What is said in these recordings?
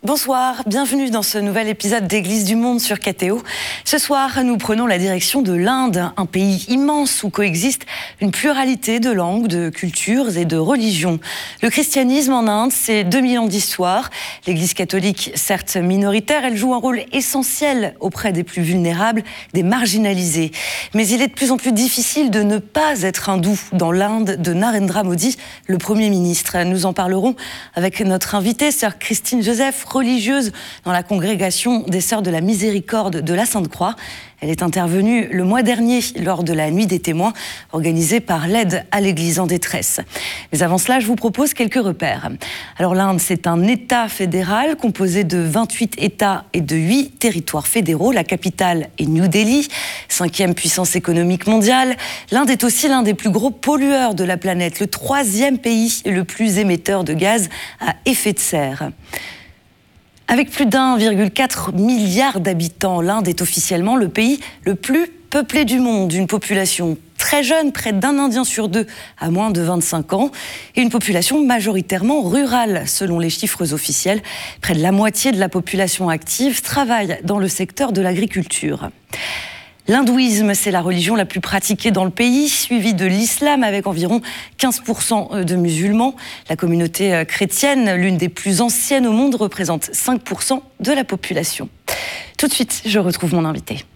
Bonsoir, bienvenue dans ce nouvel épisode d'Église du Monde sur KTO. Ce soir, nous prenons la direction de l'Inde, un pays immense où coexistent une pluralité de langues, de cultures et de religions. Le christianisme en Inde, c'est 2000 ans d'histoire. L'Église catholique, certes minoritaire, elle joue un rôle essentiel auprès des plus vulnérables, des marginalisés. Mais il est de plus en plus difficile de ne pas être hindou dans l'Inde de Narendra Modi, le Premier ministre. Nous en parlerons avec notre invitée, sœur Christine Joseph, religieuse dans la congrégation des Sœurs de la Miséricorde de la Sainte-Croix. Elle est intervenue le mois dernier lors de la Nuit des témoins organisée par l'Aide à l'Église en détresse. Mais avant cela, je vous propose quelques repères. Alors l'Inde, c'est un État fédéral composé de 28 États et de 8 territoires fédéraux. La capitale est New Delhi, 5e puissance économique mondiale. L'Inde est aussi l'un des plus gros pollueurs de la planète, le 3e pays le plus émetteur de gaz à effet de serre. Avec plus d'1,4 milliard d'habitants, l'Inde est officiellement le pays le plus peuplé du monde. Une population très jeune, près d'un Indien sur deux à moins de 25 ans, et une population majoritairement rurale, selon les chiffres officiels. Près de la moitié de la population active travaille dans le secteur de l'agriculture. L'hindouisme, c'est la religion la plus pratiquée dans le pays, suivie de l'islam avec environ 15% de musulmans. La communauté chrétienne, l'une des plus anciennes au monde, représente 5% de la population. Tout de suite, je retrouve mon invité.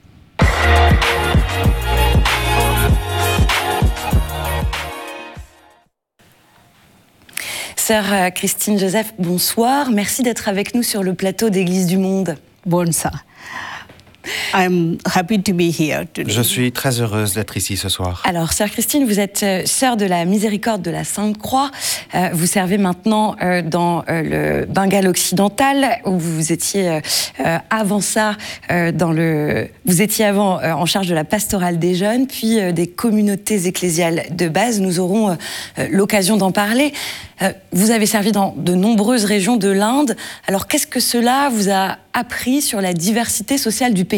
Sœur Christine Joseph, bonsoir. Merci d'être avec nous sur le plateau d'Église du Monde. Bonsoir. I'm happy to be here today. Je suis très heureuse d'être ici ce soir. Alors, sœur Christine, vous êtes sœur de la Miséricorde de la Sainte-Croix. Vous servez maintenant dans le Bengale occidental, où vous étiez avant ça vous étiez avant en charge de la pastorale des jeunes, puis des communautés ecclésiales de base. Nous aurons l'occasion d'en parler. Vous avez servi dans de nombreuses régions de l'Inde. Alors, qu'est-ce que cela vous a appris sur la diversité sociale du pays ?